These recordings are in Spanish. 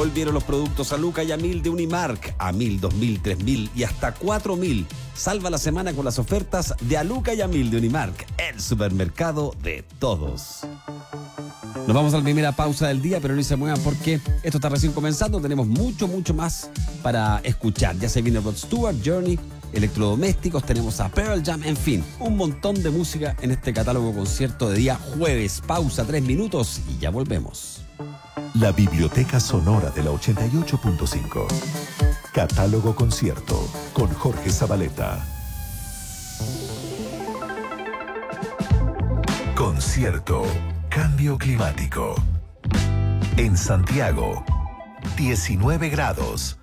Volvieron los productos a Luca y a 1000 de Unimark, a 1000, 2000, 3000 y hasta 4000. Salva la semana con las ofertas de a Luca y a 1000 de Unimark, el supermercado de todos. Nos vamos a la primera pausa del día, pero no se muevan porque esto está recién comenzando. Tenemos mucho más para escuchar. Ya se viene Rod Stewart, Journey, electrodomésticos, tenemos a Pearl Jam, en fin, un montón de música en este catálogo concierto de día jueves. Pausa 3 minutos y ya volvemos. La Biblioteca Sonora de la 88.5. Catálogo concierto con Jorge Zabaleta. Concierto Cambio Climático. En Santiago, 19 grados.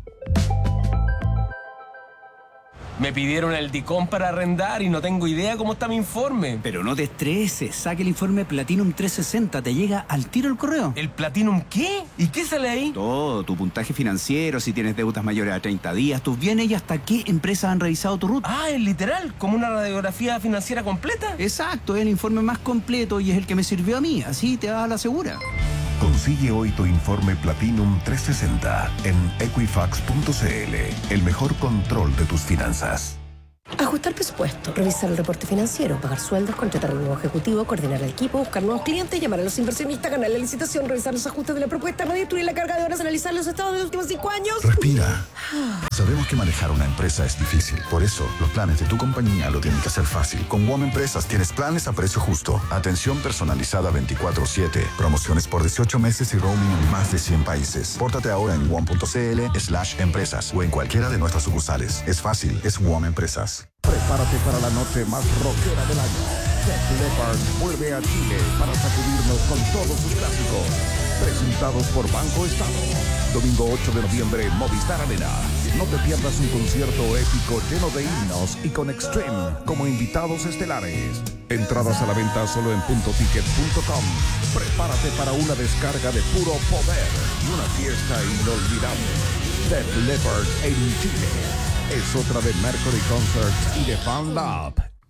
Me pidieron el DICOM para arrendar y no tengo idea cómo está mi informe. Pero no te estreses, saque el informe Platinum 360, te llega al tiro el correo. ¿El Platinum qué? ¿Y qué sale ahí? Todo, tu puntaje financiero, si tienes deudas mayores a 30 días, tus bienes y hasta qué empresas han revisado tu ruta. Ah, es literal, como una radiografía financiera completa. Exacto, es el informe más completo y es el que me sirvió a mí, así te vas a la segura. Consigue hoy tu informe Platinum 360 en Equifax.cl, el mejor control de tus finanzas. Ajustar presupuesto, revisar el reporte financiero, pagar sueldos, contratar a un nuevo ejecutivo, coordinar el equipo, buscar nuevos clientes, llamar a los inversionistas, ganar la licitación, revisar los ajustes de la propuesta, redistribuir la carga de horas, analizar los estados de los últimos 5 años. Respira. Sabemos que manejar una empresa es difícil. Por eso, los planes de tu compañía lo tienen que hacer fácil. Con WOM Empresas tienes planes a precio justo. Atención personalizada 24/7. Promociones por 18 meses y roaming en más de 100 países. Pórtate ahora en WOM.cl/empresas o en cualquiera de nuestras sucursales. Es fácil, es WOM Empresas. Prepárate para la noche más rockera del año. Def Leppard vuelve a Chile para sacudirnos con todos sus clásicos. Presentados por Banco Estado. Domingo 8 de noviembre en Movistar Arena. No te pierdas un concierto épico lleno de himnos y con Extreme como invitados estelares. Entradas a la venta solo en puntoticket.com. Prepárate para una descarga de puro poder y una fiesta inolvidable. Def Leppard en Chile. Es otra de Mercury Concerts y de Fan Lab.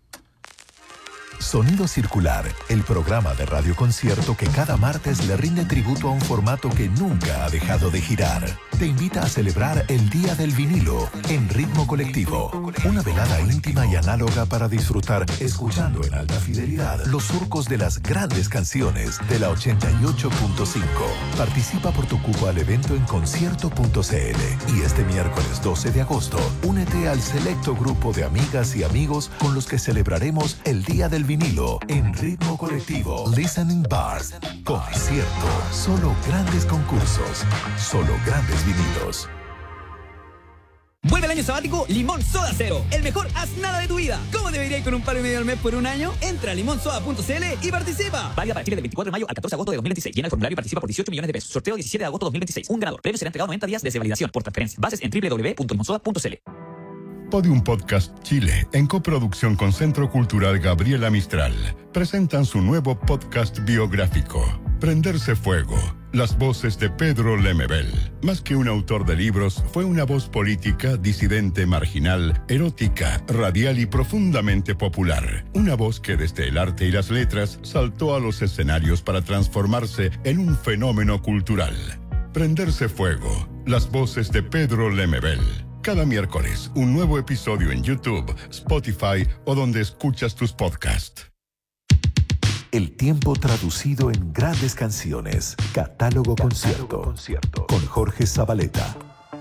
Sonido Circular, el programa de radio concierto que cada martes le rinde tributo a un formato que nunca ha dejado de girar. Te invita a celebrar el Día del Vinilo en Ritmo Colectivo. Una velada íntima y análoga para disfrutar, escuchando en alta fidelidad, los surcos de las grandes canciones de la 88.5. Participa por tu cupo al evento en concierto.cl. Y este miércoles 12 de agosto, únete al selecto grupo de amigas y amigos con los que celebraremos el Día del Vinilo en Ritmo Colectivo. Listening Bars. Concierto. Solo grandes concursos. Solo grandes vinilos. Vuelve el año sabático Limón Soda Cero, el mejor haz nada de tu vida. ¿Cómo debería ir con un palo y medio al mes por un año? Entra a limonsoda.cl y participa. Válida para Chile del 24 de mayo al 14 de agosto de 2026. Llena el formulario y participa por 18 millones de pesos. Sorteo 17 de agosto de 2026. Un ganador. Premio será entregado 90 días desde validación por transferencia. Bases en www.limonsoda.cl. Podium Podcast Chile, en coproducción con Centro Cultural Gabriela Mistral, presentan su nuevo podcast biográfico, Prenderse Fuego. Las voces de Pedro Lemebel. Más que un autor de libros, fue una voz política, disidente, marginal, erótica, radial y profundamente popular. Una voz que desde el arte y las letras saltó a los escenarios para transformarse en un fenómeno cultural. Prenderse Fuego. Las voces de Pedro Lemebel. Cada miércoles, un nuevo episodio en YouTube, Spotify o donde escuchas tus podcasts. El tiempo traducido en grandes canciones. Catálogo concierto. Con Jorge Zabaleta.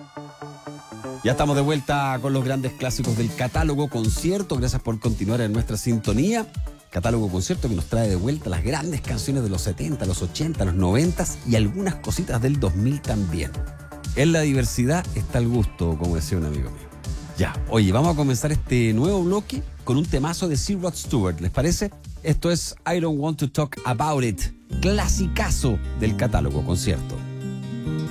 Ya estamos de vuelta con los grandes clásicos del catálogo concierto. Gracias por continuar en nuestra sintonía. Catálogo concierto que nos trae de vuelta las grandes canciones de los 70, los 80, los 90 y algunas cositas del 2000 también. En la diversidad está el gusto, como decía un amigo mío. Ya, oye, vamos a comenzar este nuevo bloque con un temazo de Sir Rod Stewart, ¿les parece? Esto es I Don't Want to Talk About It, clasicazo del catálogo concierto.